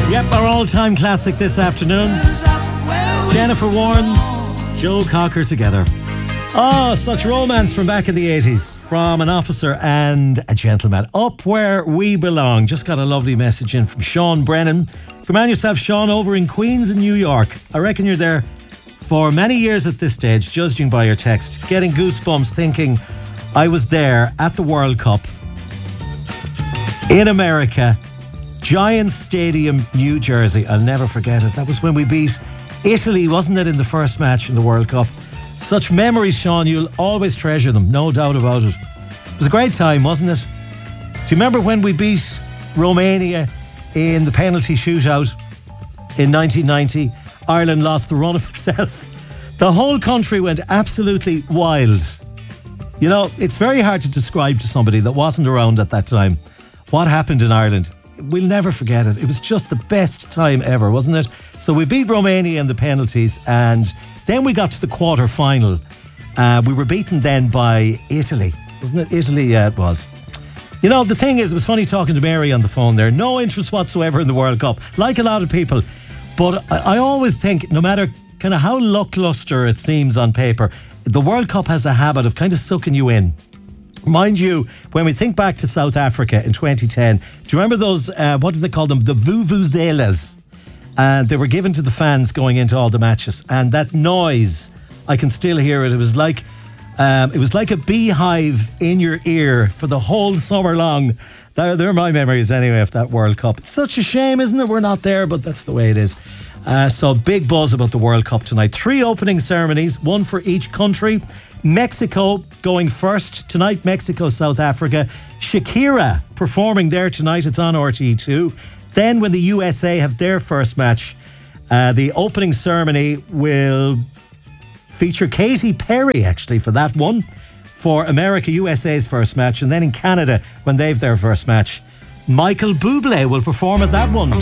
Yep, our all-time classic this afternoon. Jennifer Warnes, Joe Cocker together. Oh, such romance from back in the 80s. From an officer and a gentleman. Up where we belong. Just got a lovely message in from Sean Brennan. Come on yourself, Sean, over in Queens in New York. I reckon you're there for many years at this stage, judging by your text. Getting goosebumps thinking I was there at the World Cup in America. Giant Stadium, New Jersey. I'll never forget it. That was when we beat Italy, wasn't it, in the first match in the World Cup? Such memories, Sean. You'll always treasure them, no doubt about it. It was a great time, wasn't it? Do you remember when we beat Romania in the penalty shootout in 1990? Ireland lost the run of itself. The whole country went absolutely wild. You know, it's very hard to describe to somebody that wasn't around at that time what happened in Ireland. We'll never forget it. It was just the best time ever, wasn't it? So we beat Romania in the penalties, and then we got to the quarter-final. We were beaten then by Italy. Wasn't it? Italy, yeah, it was. You know, the thing is, it was funny talking to Mary on the phone there. No interest whatsoever in the World Cup, like a lot of people. But I always think, no matter kind of how lackluster it seems on paper, the World Cup has a habit of kind of sucking you in. Mind you, when we think back to South Africa in 2010, do you remember those, what do they call them? The vuvuzelas. And they were given to the fans going into all the matches. And that noise, I can still hear it. It was like a beehive in your ear for the whole summer long. They're my memories anyway of that World Cup. It's such a shame, isn't it? We're not there, but that's the way it is. So big buzz about the World Cup tonight. 3 opening ceremonies, one for each country. Mexico going first tonight. Mexico, South Africa. Shakira performing there tonight. It's on RTE2. Then when the USA have their first match, the opening ceremony will feature Katy Perry actually for that one. For America, USA's first match. And then in Canada, when they've their first match, Michael Bublé will perform at that one.